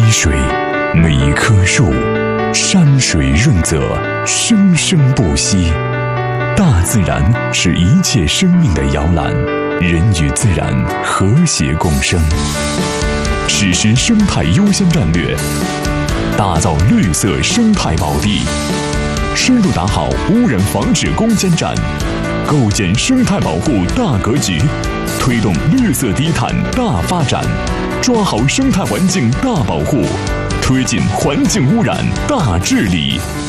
水，每一棵树，山水润泽，生生不息。大自然是一切生命的摇篮，人与自然和谐共生。实施生态优先战略，打造绿色生态宝地，深入打好污染防治攻坚战，构建生态保护大格局，推动绿色低碳大发展，抓好生态环境大保护，推进环境污染大治理。